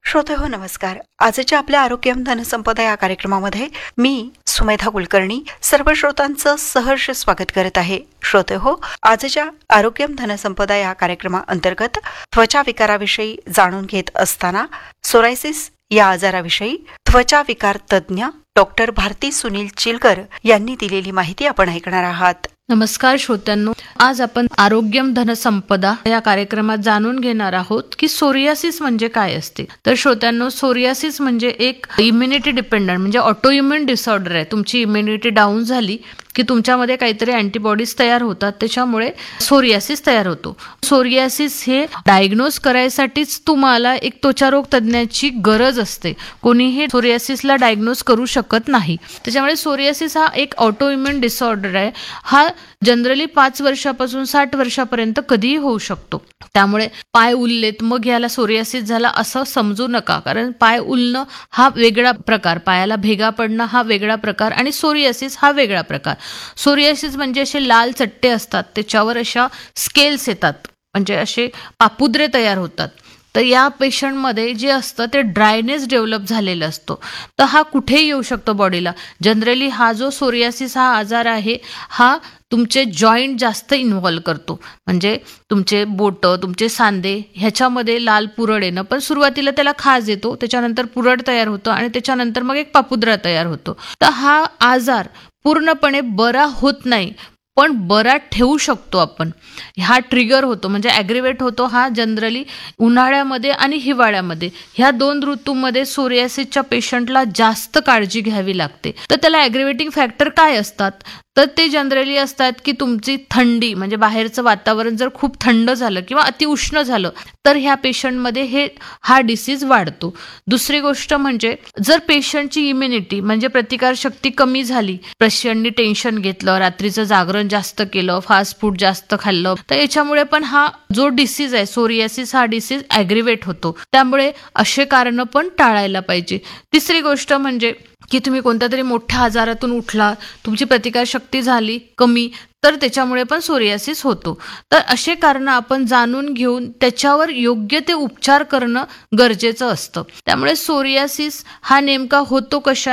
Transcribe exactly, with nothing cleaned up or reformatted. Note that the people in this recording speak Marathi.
श्रोते हो नमस्कार. आजच्या आपल्या आरोग्यम धनसंपदा या कार्यक्रमामध्ये मी सुमेधा कुलकर्णी सर्व श्रोतांचं सहर्ष स्वागत करत आहे. श्रोते हो, आजच्या आरोग्यम धनसंपदा या कार्यक्रमाअंतर्गत त्वचा विकाराविषयी जाणून घेत असताना सोरायसिस या आजाराविषयी त्वचा विकार तज्ज्ञ डॉक्टर भारती सुनील चिलकर यांनी दिलेली माहिती आपण ऐकणार आहात. नमस्कार श्रोत्यांनो, आज आपण आरोग्यम धनसंपदा या कार्यक्रमात जाणून घेणार आहोत की सोरियासिस म्हणजे काय असते. तर श्रोत्यांनो, सोरियासिस म्हणजे एक इम्युनिटी डिपेंडंट म्हणजे ऑटो इम्युन डिसऑर्डर आहे. तुमची इम्युनिटी डाऊन झाली की तुमच्यामध्ये काहीतरी अँटीबॉडीज तयार होतात, त्याच्यामुळे सोरियासिस तयार होतो. सोरियासिस हे डायग्नोज करायसाठीच तुम्हाला एक त्वचारोग तज्ज्ञाची गरज असते. कोणीही सोरियासिसला डायग्नोज करू शकत नाही. त्याच्यामुळे सोरियासिस हा एक ऑटो इम्युन डिसऑर्डर आहे. हा जनरली पाच वर्षापासून साठ वर्षापर्यंत कधीही होऊ शकतो. त्यामुळे पाय उललेत मग याला सोरियासिस झाला असं समजू नका, कारण पाय उलणं हा वेगळा प्रकार, पायाला भेगा पडणं हा वेगळा प्रकार आणि सोरियासिस हा वेगळा प्रकार. सोरियासिस म्हणजे असे लाल चट्टे असतात, त्याच्यावर अशा स्केल्स येतात, म्हणजे असे पापुद्रे तयार होतात. तर या पेशंटमध्ये जे असतं ते ड्रायनेस डेव्हलप झालेलं असतो. तर हा कुठेही येऊ शकतो बॉडीला. जनरली हा जो सोरियासिस हा आजार आहे हा तुमचे जॉईंट जास्त इन्व्हॉल्व करतो, म्हणजे तुमचे बोटं, तुमचे सांधे ह्याच्यामध्ये लाल पुरळ येणं. पण सुरुवातीला त्याला खाज येतो, त्याच्यानंतर पुरळ तयार होतं आणि त्याच्यानंतर मग एक पापुद्रा तयार होतो. तर हा आजार पूर्णपणे बरा होत नाही, पण बरा ठेवू शकतो आपण. हा ट्रिगर होतो म्हणजे ॲग्रिवेट होतो हा जनरली उन्हाळ्यामध्ये आणि हिवाळ्यामध्ये, ह्या दोन ऋतूमध्ये सोरियासिसच्या पेशंटला जास्त काळजी घ्यावी लागते. तर त्याला ॲग्रिवेटिंग फॅक्टर काय असतात, तर ते जनरली असतात की तुमची थंडी म्हणजे बाहेरचं वातावरण जर खूप थंड झालं किंवा अतिउष्ण झालं तर ह्या पेशंटमध्ये हे हा डिसीज वाढतो. दुसरी गोष्ट म्हणजे जर पेशंटची इम्युनिटी म्हणजे प्रतिकारशक्ती कमी झाली, पेशंटनी टेन्शन घेतलं, रात्रीचं जागरण जास्त केलं, फास्ट फूड जास्त खाल्लं, तर याच्यामुळे पण हा जो डिसीज आहे सोरियासिस हा डिसीज ॲग्रिवेट होतो. त्यामुळे असे कारणं पण टाळायला पाहिजे. तिसरी गोष्ट म्हणजे की तुम्ही कोणत्या तरी मोठ्या आजारातून उठला, तुमची प्रतिकारशक्ती झाली कमी, तर त्याच्यामुळे पण सोरियासिस होतो. तर असे कारणं आपण जाणून घेऊन त्याच्यावर योग्य ते उपचार करणं गरजेचं असतं. त्यामुळे सोरियासिस हा नेमका होतो कशा